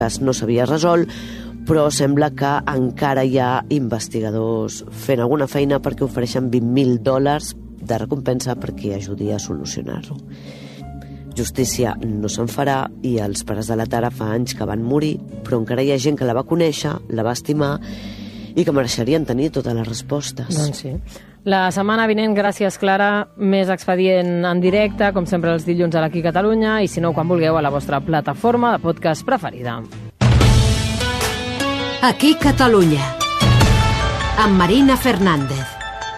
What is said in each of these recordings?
no s'havia resolt, però sembla que encara hi ha investigadors fent alguna feina perquè ofereixen $20.000 de recompensa per qui ajudi a solucionar-ho. Justícia no se'n farà i els pares de la Tara fa anys que van morir, però encara hi ha gent que la va conèixer, la va estimar i que mereixerien tenir totes les respostes. Doncs sí. La setmana vinent, gràcies, Clara, més expedient en directe, com sempre els dilluns a l'Aquí Catalunya, i si no, quan vulgueu, a la vostra plataforma de podcast preferida. Aquí Catalunya, amb Marina Fernández.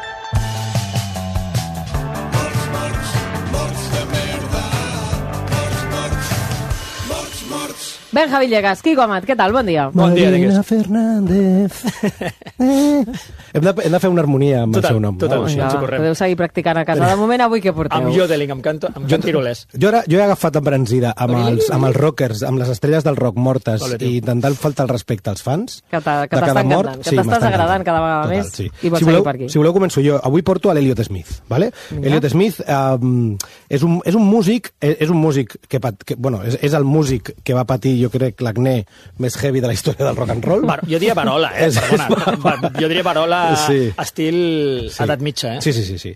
Benja Villegas, Quico Amat, què tal? Bon dia. Bon dia, Marina Fernández. Hem de fer una harmonia amb el seu nom. Total, no? sí, ens ho correm. Podeu seguir practicant a casa. De moment, avui què porteu? Amb yodeling, amb cantirolers. Jo he agafat embranzida amb els rockers, amb les estrelles del rock mortes i intentant faltar el respecte als fans. Que t'està encantant, que t'estàs agradant cada vegada més i vols seguir per aquí. Si voleu, començo jo. Avui porto a l'Elliot Smith, ¿vale? Elliot Smith és un músic que és el músic que va patir, jo crec, l'acné més heavy de la història del rock and roll. Jo diria Barola, perdona. Jo diria Barola estil edat mitja, Sí.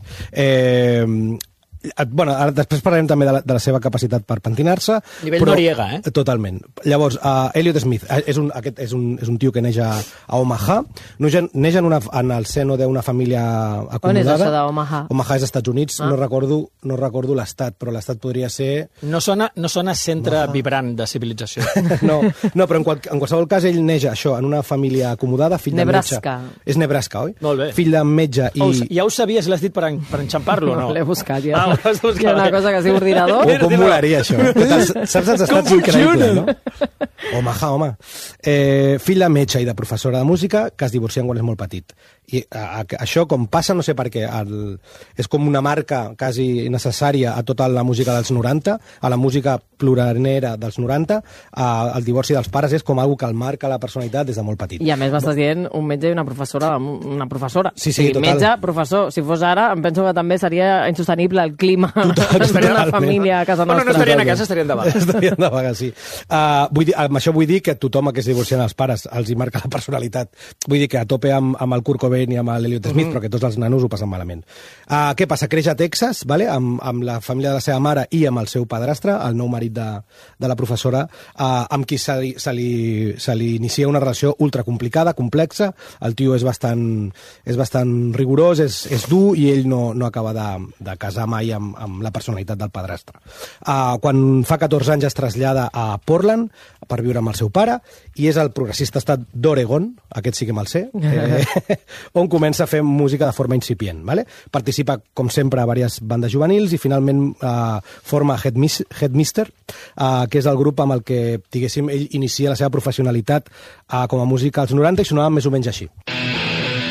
Bueno, ara després parlarem també de la seva capacitat per pentinar-se. Nivell Noriega, Totalment. Llavors, Elliot Smith és un tio que neix a Omaha. Neix en el seno d'una família acomodada. On és això d'Omaha? Omaha és als Estats Units. No recordo l'estat, però l'estat podria ser... No sona centre vibrant de civilització. No, però en qualsevol cas ell neix això, en una família acomodada, fill de metge. Nebraska. És Nebraska, oi? Molt bé. Fill de metge i... Ja ho sabies, l'has dit per enxampar-lo o no? L'he buscat, ja. Hi ha una cosa que es diu ordinador. Com molaria això? Saps els estats increïbles, no? Omaha, home. Fill de metge i de professora de música que es divorcien quan és molt petit. I això, com passa, no sé per què, és com una marca quasi necessària a tota la música dels 90, a la música ploranera dels 90, el divorci dels pares és com algo que el marca la personalitat des de molt petit. I a més m'estàs dient un metge i una professora. Sí, total. Metge, professor. Si fos ara, em penso que també seria insostenible el clima d'una família a casa nostra. No estarien a casa, estarien de vaga. Estarien de vaga, sí. Amb això vull dir que tothom que es divorcien els pares els hi marca la personalitat. Vull dir que a tope amb el Kurt Cobain i amb l'Elliot Smith, però que tots els nanos ho passen malament. Què passa? Creix a Texas, vale? amb la família de la seva mare i amb el seu padrastre, el nou marit de la professora, amb qui se li inicia una relació ultracomplicada, complexa. El tio és bastant rigorós, és dur, i ell no acaba de casar mai amb la personalitat del padrastre. Quan fa 14 anys es trasllada a Portland per viure amb el seu pare, i és el progressista estat d'Oregon, aquest sí que me'l sé, on comença a fer música de forma incipient. Vale? Participa, com sempre, a diverses bandes juvenils i finalment forma Headmister, que és el grup amb el que, diguéssim, ell inicia la seva professionalitat com a música als 90 i sonava més o menys així.